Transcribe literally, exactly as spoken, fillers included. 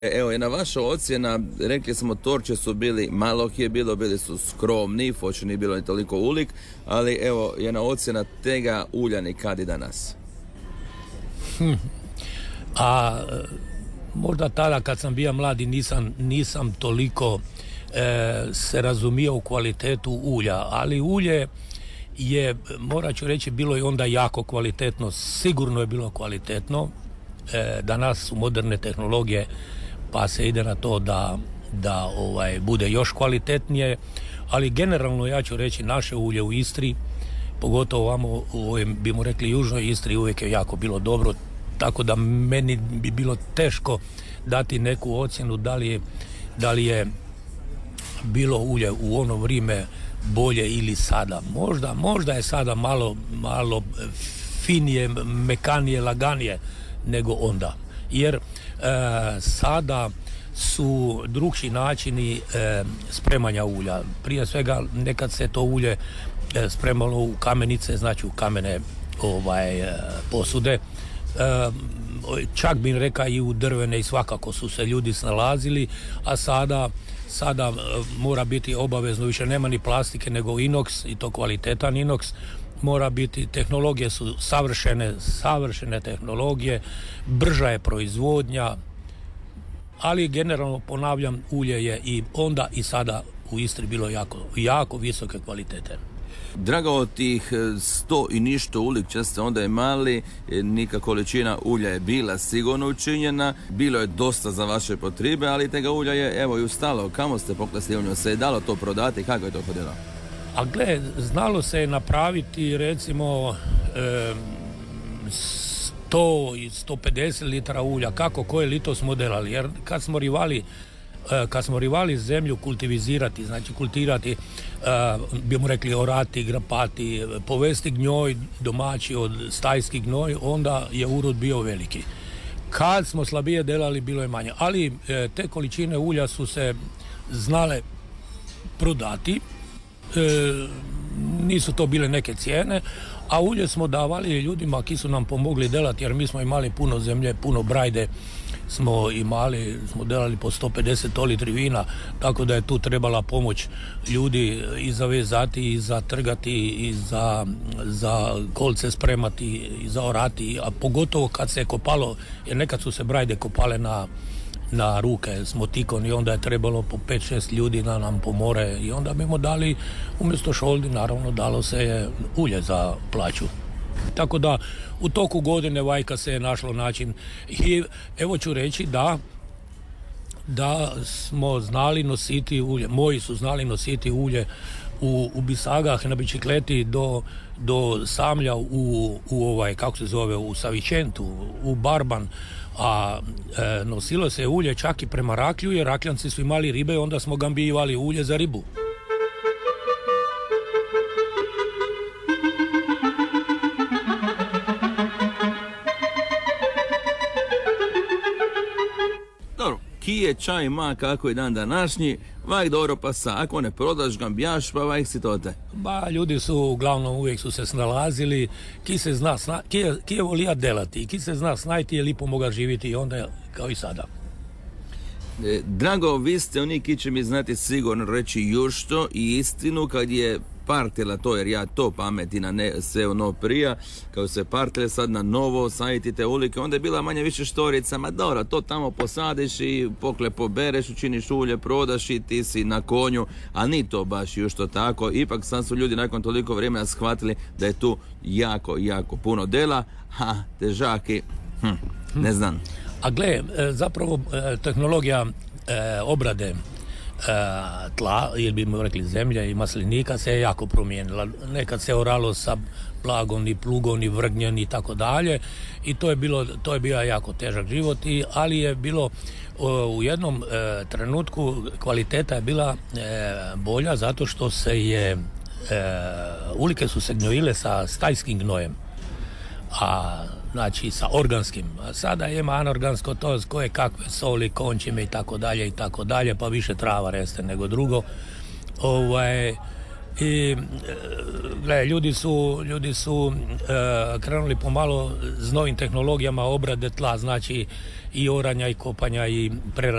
Evo, jedna vaša ocjena, rekli smo Torče su bili, malo ih je bilo, bili su skromni, Foče nije bilo ni toliko ulik, ali evo, jedna ocjena tega ulja nikad i danas. Hm. A možda tada kad sam bio mladi nisam, nisam toliko e, se razumio u kvalitetu ulja, ali ulje je, morat ću reći, bilo je onda jako kvalitetno, sigurno je bilo kvalitetno. E, danas su moderne tehnologije pa se ide na to da, da ovaj, bude još kvalitetnije, ali generalno ja ću reći naše ulje u Istri, pogotovo ovamo u ovim, bi mu rekli, južnoj Istri, uvijek je jako bilo dobro, tako da meni bi bilo teško dati neku ocjenu da li je, da li je bilo ulje u ono vrijeme bolje ili sada. Možda, možda je sada malo, malo finije, mekanije, laganije nego onda. Jer e, sada su drugši načini e, spremanja ulja. Prije svega nekad se to ulje e, spremalo u kamenice, znači u kamene ovaj, e, posude. E, čak bih rekao i u drvene, i svakako su se ljudi snalazili, a sada sada e, mora biti obavezno, više nema ni plastike nego inoks, i to kvalitetan inoks. Mora biti, tehnologije su savršene, savršene tehnologije, brža je proizvodnja, ali generalno ponavljam, ulje je i onda i sada u Istri bilo jako, jako visoke kvalitete. Drago, od tih sto i ništo ulik često onda je mali, nika količina ulja je bila sigurno učinjena, bilo je dosta za vaše potrebe, ali tega ulja je evo i ustalo. Kamo ste poklesli u njoj? Se je dalo to prodati? Kako je to hodilo? A gle, znalo se je napraviti recimo e, sto i sto pedeset litara ulja, kako koje lito smo delali, jer kad smo rivali e, kad smo rivali zemlju kultivizirati, znači kultirati, e, bi mu rekli orati, grapati, povesti gnjoj domaći od stajski gnoj, onda je urod bio veliki. Kad smo slabije delali, bilo je manje, ali e, te količine ulja su se znale prodati. E, nisu to bile neke cijene, a ulje smo davali ljudima ki su nam pomogli delati, jer mi smo imali puno zemlje, puno brajde smo imali, smo delali po sto pedeset litri vina, tako da je tu trebala pomoć ljudi i za vezati, i za trgati, i za, za kolce spremati, i za orati, a pogotovo kad se je kopalo, jer nekad su se brajde kopale na na ruke s motikom i onda je trebalo po pet šest ljudi da nam pomore, i onda bi mu dali umjesto šoldi, naravno dalo se je ulje za plaću. Tako da u toku godine vajka se je našlo način, i evo ću reći da da smo znali nositi ulje, moji su znali nositi ulje u, u bisagah na bicikleti do, do Samlja u, u ovaj, kako se zove, u Savičentu, u Barban, a e, nosilo se ulje čak i prema Raklju, jer Rakljanci su imali ribe, onda smo gambijivali ulje za ribu. Dobro, kije čaj ma kako je dan današnji, vaj dobro pa sa, ako ne prodaš gambijaš, pa vaj si tote. Ba, ljudi su uglavnom uvijek su se snalazili, ki se zna, sna, ki, je, ki je volija delati, ki se zna snajti je lipo moga živjeti, i onda kao i sada. E, Drago, vi ste oni ki će mi znati sigurno reći jušto i istinu kad je partila to, jer ja to pametina ne sve ono prija, kao se partile sad na novo, sajtite ulike, onda je bila manje više štorica, ma dobro, to tamo posadiš i pokle pobereš, učiniš ulje, prodaš i ti si na konju, a ni to baš jušto tako. Ipak sad su ljudi nakon toliko vremena shvatili da je tu jako, jako puno dela, ha, težaki, hm, ne znam. A gle, zapravo tehnologija obrade tla, ili bi mu rekli zemlje i maslinika, se je jako promijenila. Nekad se oralo sa blagom i plugom i vrgnjen i tako dalje, i to je bilo, to je bio jako težak život, i, ali je bilo u jednom e, trenutku kvaliteta je bila e, bolja, zato što se je e, ulike su se gnjojile sa stajskim gnojem, a znači sa organskim. A sada ima anorgansko, to koje kakve soli, končime i tako dalje i tako dalje, pa više trava reste nego drugo. Ovaj, I gledaj, ljudi su, ljudi su e, krenuli pomalo s novim tehnologijama obrade tla, znači i oranja i kopanja i prerade